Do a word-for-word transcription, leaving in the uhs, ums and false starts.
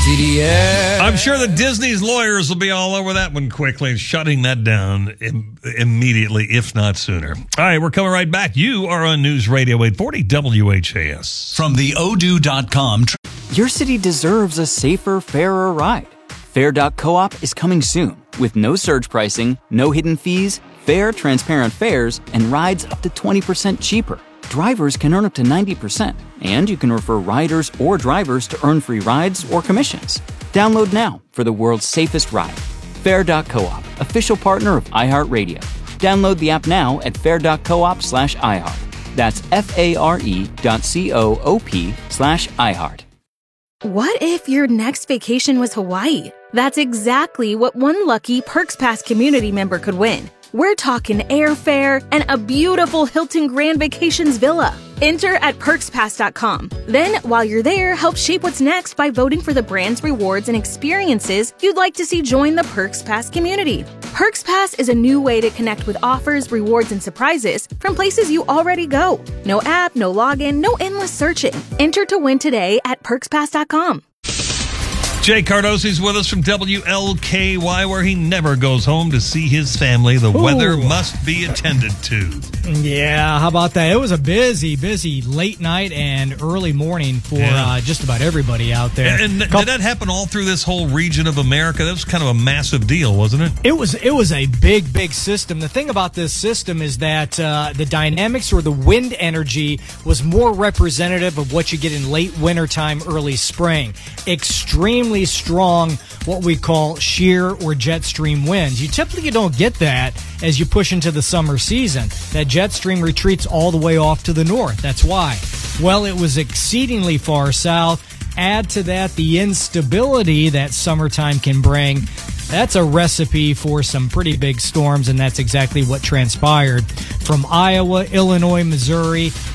C D S. I'm sure that Disney's lawyers will be all over that one quickly and shutting that down im- immediately, if not sooner. All right, we're coming right back. You are on News Radio eight forty W H A S. From the odoo dot com. Your city deserves a safer, fairer ride. Fair dot coop is coming soon with no surge pricing, no hidden fees, fair, transparent fares, and rides up to twenty percent cheaper. Drivers can earn up to ninety percent, and you can refer riders or drivers to earn free rides or commissions. Download now for the world's safest ride. Fair dot coop, official partner of iHeartRadio. Download the app now at fair dot coop slash iHeart. That's F-A-R-E dot C-O-O-P slash iHeart. What if your next vacation was Hawaii? That's exactly what one lucky Perks Pass community member could win. We're talking airfare and a beautiful Hilton Grand Vacations villa. Enter at perks pass dot com. Then, while you're there, help shape what's next by voting for the brands, rewards, and experiences you'd like to see join the Perks Pass community. Perks Pass is a new way to connect with offers, rewards, and surprises from places you already go. No app, no login, no endless searching. Enter to win today at perks pass dot com. Jay Cardosi's with us from W L K Y, where he never goes home to see his family. The Ooh. weather must be attended to. Yeah, how about that? It was a busy, busy late night and early morning for Yeah. uh, just about everybody out there. And, and Couple- did that happen all through this whole region of America? That was kind of a massive deal, wasn't it? It was it was a big, big system. The thing about this system is that uh, the dynamics or the wind energy was more representative of what you get in late wintertime, early spring. Extremely strong, what we call shear or jet stream winds. You typically don't get that as you push into the summer season. That jet stream retreats all the way off to the north. That's why. Well, it was exceedingly far south. Add to that the instability that summertime can bring. That's a recipe for some pretty big storms, and that's exactly what transpired. From Iowa, Illinois, Missouri,